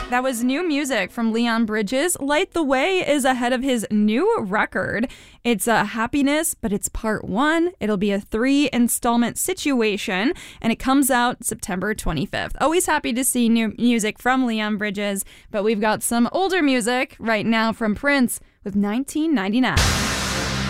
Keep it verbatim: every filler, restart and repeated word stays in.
That was new music from Leon Bridges. Light the Way is ahead of his new record. It's a Happiness, but it's part one. It'll be a three installment situation, and it comes out September twenty-fifth. Always happy to see new music from Leon Bridges, but we've got some older music right now from Prince with nineteen ninety-nine.